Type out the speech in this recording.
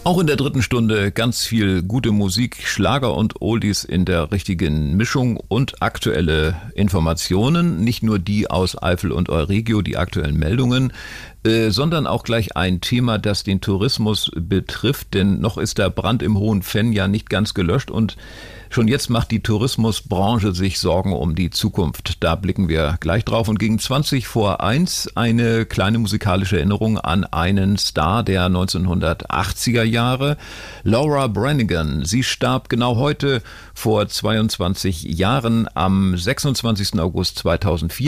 Auch in der dritten Stunde ganz viel gute Musik, Schlager und Oldies in der richtigen Mischung und aktuelle Informationen. Nicht nur die aus Eifel und Euregio, die aktuellen Meldungen, sondern auch gleich ein Thema, das den Tourismus betrifft. Denn noch ist der Brand im Hohen Venn ja nicht ganz gelöscht und schon jetzt macht die Tourismusbranche sich Sorgen um die Zukunft. Da blicken wir gleich drauf. Und gegen 1 eine kleine musikalische Erinnerung an einen Star der 1980er Jahre, Laura Branigan. Sie starb genau heute vor 22 Jahren am 26. August 2004.